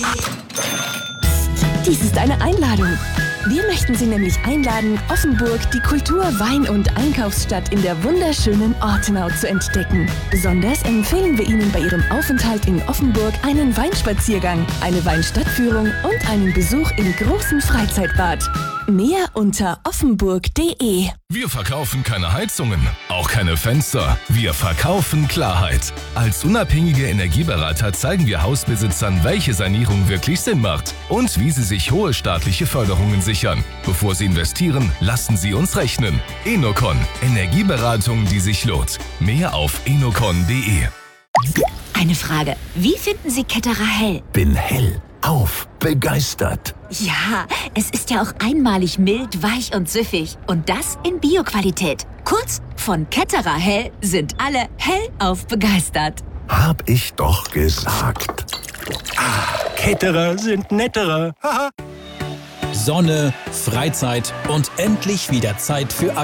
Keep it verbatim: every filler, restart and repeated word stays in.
Dies ist eine Einladung. Wir möchten Sie nämlich einladen, Offenburg, die Kultur-, Wein- und Einkaufsstadt in der wunderschönen Ortenau zu entdecken. Besonders empfehlen wir Ihnen bei Ihrem Aufenthalt in Offenburg einen Weinspaziergang, eine Weinstadtführung und einen Besuch im großen Freizeitbad. Mehr unter offenburg punkt de. Wir verkaufen keine Heizungen, auch keine Fenster. Wir verkaufen Klarheit. Als unabhängige Energieberater zeigen wir Hausbesitzern, welche Sanierung wirklich Sinn macht und wie sie sich hohe staatliche Förderungen sichern. Bevor Sie investieren, lassen Sie uns rechnen. Enocon. Energieberatung, die sich lohnt. Mehr auf enocon punkt de. Eine Frage. Wie finden Sie Ketterer Hell? Bin hell auf begeistert. Ja, es ist ja auch einmalig mild, weich und süffig. Und das in Bio-Qualität. Kurz, von Ketterer Hell sind alle hellauf begeistert. Hab ich doch gesagt. Ah, Ketterer sind netterer. Sonne, Freizeit und endlich wieder Zeit für